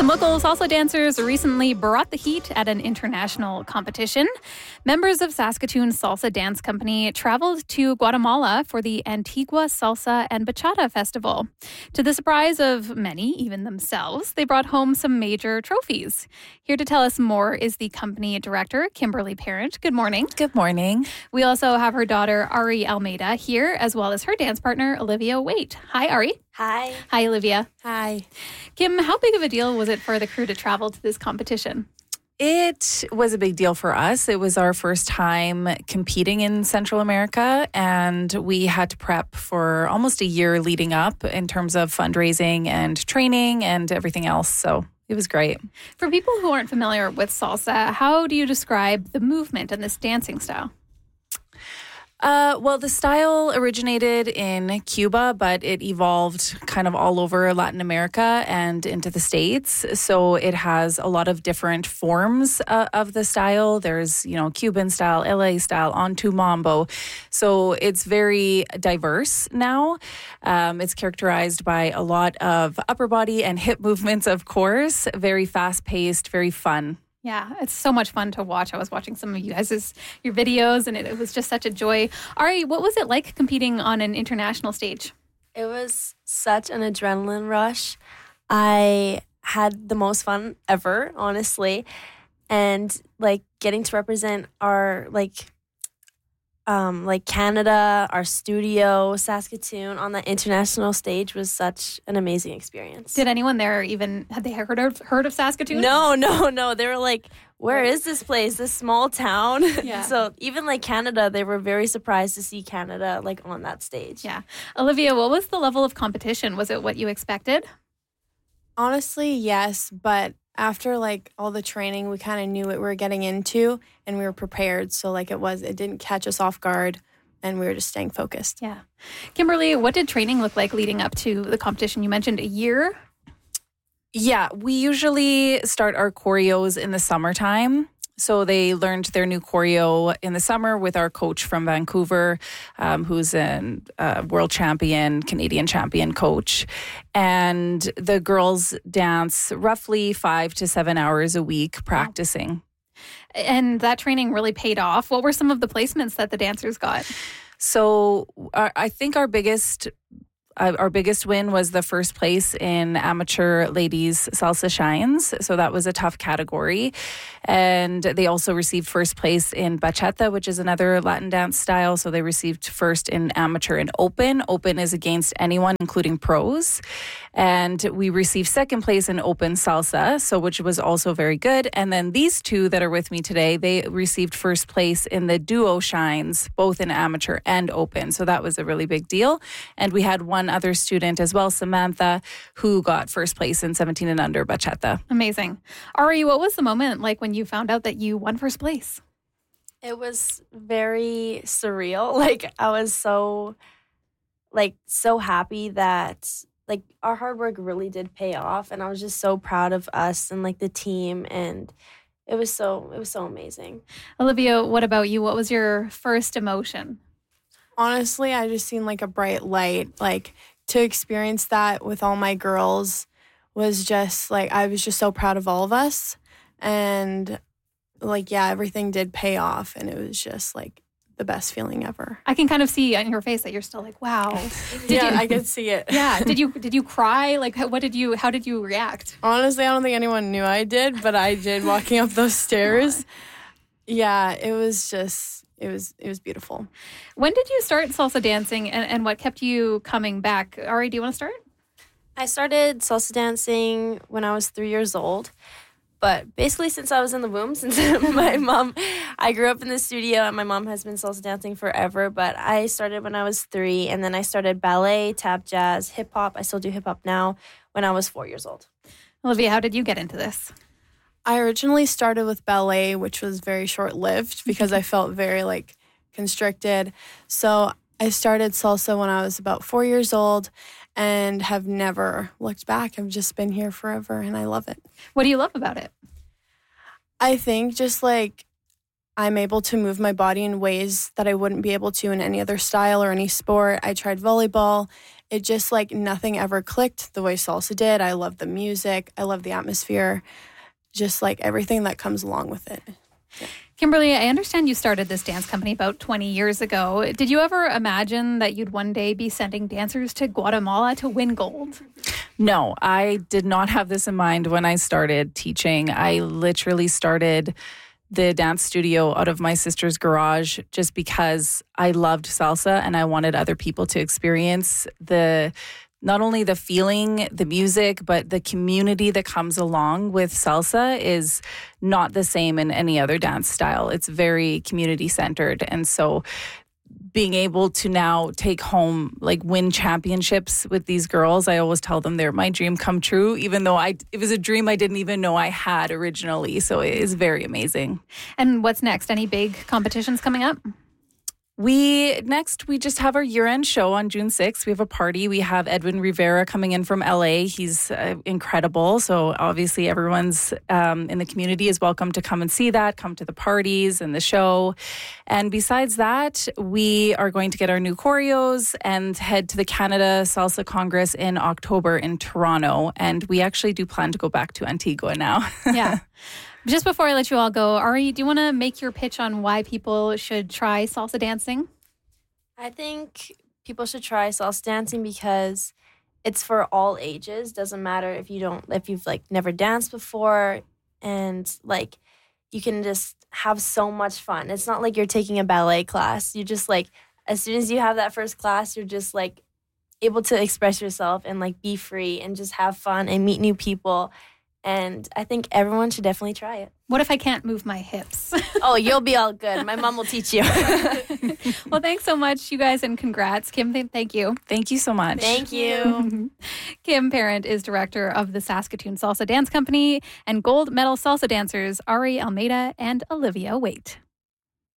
Some local salsa dancers recently brought the heat at an international competition. Members of Saskatoon Salsa Dance Company traveled to Guatemala for the Antigua Salsa and Bachata Festival. To the surprise of many, even themselves, they brought home some major trophies. Here to tell us more is the company director, Kimberly Parent. Good morning. Good morning. We also have her daughter, Ari Almeida, here, as well as her dance partner, Olivia Waite. Hi, Ari. Hi. Hi, Olivia. Hi. Kim, how big of a deal was it for the crew to travel to this competition? It was a big deal for us. It was our first time competing in Central America, and we had to prep for almost a year leading up in terms of fundraising and training and everything else. So it was great. For people who aren't familiar with salsa, how do you describe the movement and this dancing style? Well, the style originated in Cuba, but it evolved kind of all over Latin America and into the States. So it has a lot of different forms of the style. There's, Cuban style, LA style, onto mambo. So it's very diverse now. It's characterized by a lot of upper body and hip movements, of course. Very fast-paced, very fun. Yeah, it's so much fun to watch. I was watching some of your videos, and it was just such a joy. Ari, what was it like competing on an international stage? It was such an adrenaline rush. I had the most fun ever, honestly. And getting to represent our Canada, our studio, Saskatoon on the international stage was such an amazing experience. Did anyone there had they heard of Saskatoon? No. They were like, where is this place? This small town? Yeah. So even Canada, they were very surprised to see Canada on that stage. Yeah. Olivia, what was the level of competition? Was it what you expected? Honestly, yes, but after all the training, we kind of knew what we were getting into and we were prepared. So it didn't catch us off guard and we were just staying focused. Yeah. Kimberly, what did training look like leading up to the competition? You mentioned a year. Yeah, we usually start our choreos in the summertime. So they learned their new choreo in the summer with our coach from Vancouver, who's a world champion, Canadian champion coach. And the girls dance roughly 5 to 7 hours a week practicing. And that training really paid off. What were some of the placements that the dancers got? So I think our biggest win was the first place in amateur ladies salsa shines. So that was a tough category. And they also received first place in bachata, which is another Latin dance style. So they received first in amateur and open. Open is against anyone, including pros. And we received second place in open salsa, which was also very good. And then these two that are with me today, they received first place in the duo shines, both in amateur and open. So that was a really big deal. And we had one other student as well, Samantha, who got first place in 17 and under bachata. Amazing. Ari, what was the moment like when you found out that you won first place? It was very surreal. I was so happy that our hard work really did pay off, and I was just so proud of us and the team, and it was so amazing. Olivia, what about you? What was your first emotion? Honestly, I just seen a bright light. To experience that with all my girls was just I was just so proud of all of us. And everything did pay off, and it was just the best feeling ever. I can kind of see on your face that you're still wow. I could see it. Yeah. Did you cry? How did you react? Honestly, I don't think anyone knew I did, but I did walking up those stairs. Yeah, it was just it was beautiful. When did you start salsa dancing and what kept you coming back? Ari, do you want to start? I started salsa dancing when I was 3 years old. But basically since I was in the womb, since I grew up in the studio and my mom has been salsa dancing forever. But I started when I was 3, and then I started ballet, tap, jazz, hip hop. I still do hip hop now when I was 4 years old. Olivia, how did you get into this? I originally started with ballet, which was very short-lived because I felt very constricted. So I started salsa when I was about 4 years old and have never looked back. I've just been here forever, and I love it. What do you love about it? I think just I'm able to move my body in ways that I wouldn't be able to in any other style or any sport. I tried volleyball. it just like nothing ever clicked the way salsa did. I love the music. I love the atmosphere. Just like everything that comes along with it. Yeah. Kimberly, I understand you started this dance company about 20 years ago. Did you ever imagine that you'd one day be sending dancers to Guatemala to win gold? No, I did not have this in mind when I started teaching. I literally started the dance studio out of my sister's garage just because I loved salsa and I wanted other people to experience not only the feeling, the music, but the community that comes along with salsa is not the same in any other dance style. It's very community centered. And so being able to now take home, like win championships with these girls, I always tell them they're my dream come true, even though it was a dream I didn't even know I had originally. So it is very amazing. And what's next? Any big competitions coming up? We just have our year-end show on June 6th. We have a party. We have Edwin Rivera coming in from LA. He's incredible. So obviously everyone's in the community is welcome to come and see that, come to the parties and the show. And besides that, we are going to get our new choreos and head to the Canada Salsa Congress in October in Toronto. And we actually do plan to go back to Antigua now. Yeah. Just before I let you all go, Ari, do you want to make your pitch on why people should try salsa dancing? I think people should try salsa dancing because it's for all ages. Doesn't matter if you've like never danced before, and like you can just have so much fun. It's not like you're taking a ballet class. You just like as soon as you have that first class, you're just like able to express yourself and like be free and just have fun and meet new people. And I think everyone should definitely try it. What if I can't move my hips? Oh, you'll be all good. My mom will teach you. Well, thanks so much, you guys, and congrats. Kim, thank you. Thank you so much. Thank you. Kim Parent is director of the Saskatoon Salsa Dance Company, and gold medal salsa dancers Ari Almeida and Olivia Waite.